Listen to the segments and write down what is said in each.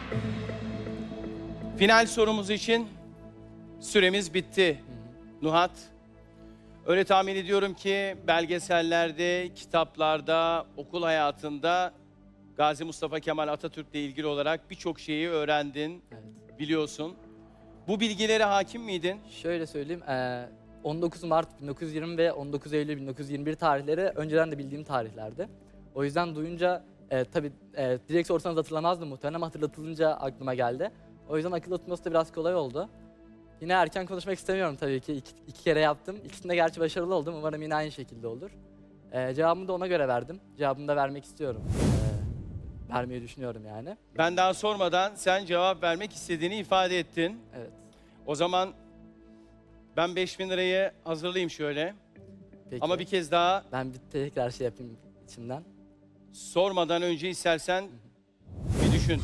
Final sorumuz için süremiz bitti. Nuhat, öyle tahmin ediyorum ki belgesellerde, kitaplarda, okul hayatında Gazi Mustafa Kemal Atatürk'le ilgili olarak birçok şeyi öğrendin, Evet. biliyorsun. Bu bilgilere hakim miydin? Şöyle söyleyeyim, 19 Mart 1920 ve 19 Eylül 1921 tarihleri önceden de bildiğim tarihlerdi. O yüzden duyunca tabii direkt sorsanız hatırlamazdım muhtemelen ama hatırlatılınca aklıma geldi. O yüzden akıl tutması da biraz kolay oldu. Yine erken konuşmak istemiyorum tabii ki. İki kere yaptım. İkisinde gerçi başarılı oldum. Umarım yine aynı şekilde olur. Cevabımı da ona göre verdim. Cevabımı da vermek istiyorum. Vermeyi düşünüyorum yani. Ben daha sormadan sen cevap vermek istediğini ifade ettin. Evet. O zaman ben 5.000 lirayı hazırlayayım şöyle. Peki. Ama bir kez daha Ben bir tekrar şey yapayım içimden. sormadan önce istersen bir düşün.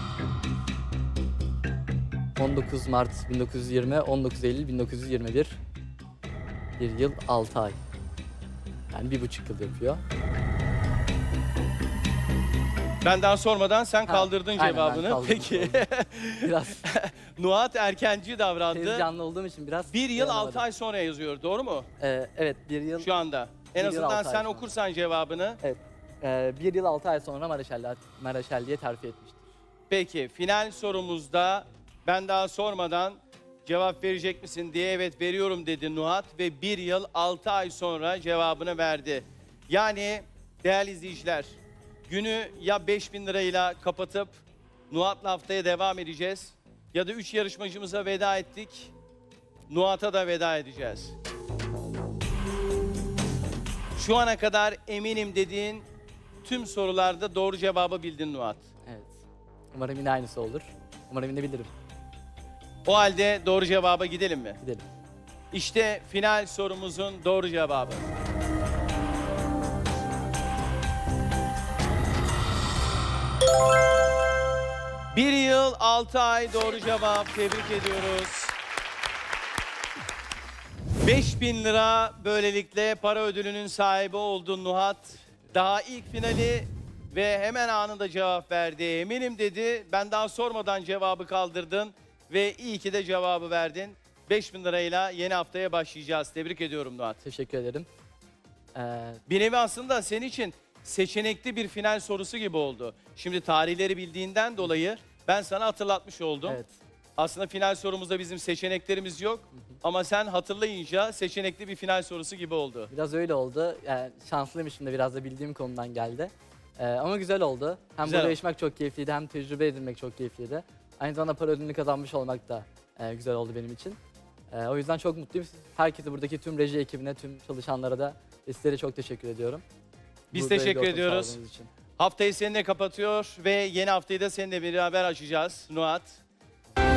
19 Mart 1920, 19 Eylül 1921. Bir yıl 6 ay. Yani 1,5 yıl yapıyor. Ben daha sormadan sen Ha, kaldırdın aynen, ben cevabını. kaldırdım, Peki. Biraz Nuhat erkenci davrandı. heyecanlı olduğum için biraz... Bir yıl 6 dayanamadım. ay sonra yazıyor, doğru mu? Evet, bir yıl... Şu anda. En Bir yıl, azından 6 ay sen sonra. okursan cevabını. Evet, bir yıl 6 ay sonra Maraşelli'ye terfi etmiştir. Peki, final sorumuzda ben daha sormadan cevap verecek misin diye evet veriyorum dedi Nuhat ve bir yıl 6 ay sonra cevabını verdi. Yani değerli izleyiciler, günü ya 5.000 lirayla kapatıp Nuhat'la haftaya devam edeceğiz ya da 3 yarışmacımıza veda ettik, Nuhat'a da veda edeceğiz. Şu ana kadar eminim dediğin tüm sorularda doğru cevabı bildin Nuhat. Evet. Umarım yine aynısı olur. Umarım yine bilirim. O halde doğru cevaba gidelim mi? Gidelim. İşte final sorumuzun doğru cevabı. Bir yıl 6 ay doğru cevap. Tebrik ediyoruz. 5.000 lira böylelikle para ödülünün sahibi oldu Nuhat. Daha ilk finali ve hemen anında cevap verdi. Eminim dedi. Ben daha sormadan cevabı kaldırdın ve iyi ki de cevabı verdin. 5.000 lirayla yeni haftaya başlayacağız. Tebrik ediyorum Nuhat. Teşekkür ederim. Bir nevi aslında senin için seçenekli bir final sorusu gibi oldu. Şimdi tarihleri bildiğinden dolayı ben sana hatırlatmış oldum. Evet. Aslında final sorumuzda bizim seçeneklerimiz yok. Ama sen hatırlayınca seçenekli bir final sorusu gibi oldu. Biraz öyle oldu. Yani şanslıymışım da biraz da bildiğim konudan geldi. Ama güzel oldu. Hem Güzel burada oldu. yaşamak çok keyifliydi hem tecrübe edinmek çok keyifliydi. Aynı zamanda para ödülünü kazanmış olmak da güzel oldu benim için. O yüzden çok mutluyum. Herkese, buradaki tüm reji ekibine, tüm çalışanlara da sizlere çok teşekkür ediyorum. Biz Burada teşekkür bir ortam ediyoruz. sağladığınız için. Haftayı seninle kapatıyor ve yeni haftayı da seninle beraber açacağız Nuhat.